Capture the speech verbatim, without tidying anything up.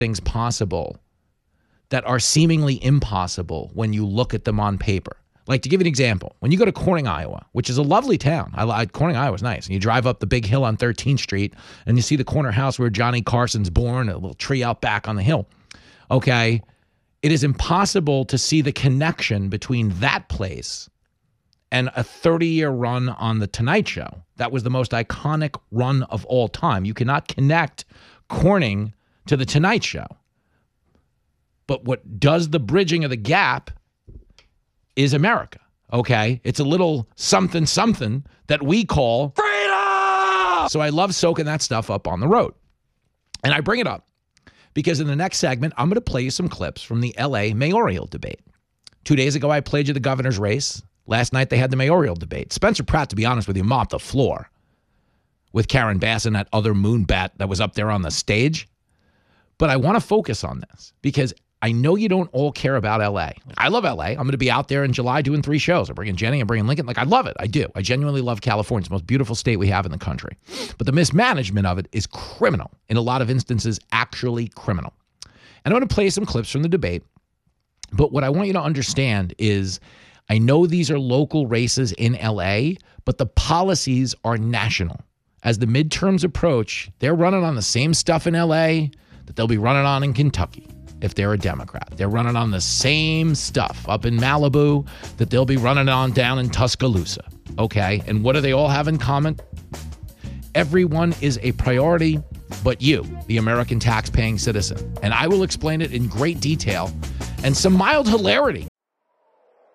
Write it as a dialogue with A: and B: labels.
A: things possible that are seemingly impossible when you look at them on paper. Like, to give you an example, when you go to Corning, Iowa, which is a lovely town. I like Corning, Iowa is nice. And you drive up the big hill on thirteenth Street and you see the corner house where Johnny Carson's born, a little tree out back on the hill. Okay. It is impossible to see the connection between that place and a thirty-year run on The Tonight Show. That was the most iconic run of all time. You cannot connect Corning to The Tonight Show. But what does the bridging of the gap is America, okay? It's a little something something that we call freedom! So I love soaking that stuff up on the road. And I bring it up because in the next segment, I'm going to play you some clips from the L A mayoral debate. Two days ago, I played you the governor's race. Last night, they had the mayoral debate. Spencer Pratt, to be honest with you, mopped the floor with Karen Bass and that other moonbat that was up there on the stage. But I want to focus on this because I know you don't all care about L A. I love L A. I'm going to be out there in July doing three shows. I'm bringing Jenny, I'm bringing Lincoln. Like, I love it. I do. I genuinely love California. It's the most beautiful state we have in the country. But the mismanagement of it is criminal. In a lot of instances, actually criminal. And I'm going to play some clips from the debate. But what I want you to understand is I know these are local races in L A, but the policies are national. As the midterms approach, they're running on the same stuff in L A that they'll be running on in Kentucky. If they're a Democrat, they're running on the same stuff up in Malibu that they'll be running on down in Tuscaloosa. Okay. And what do they all have in common? Everyone is a priority, but you, the American tax-paying citizen. And I will explain it in great detail and some mild hilarity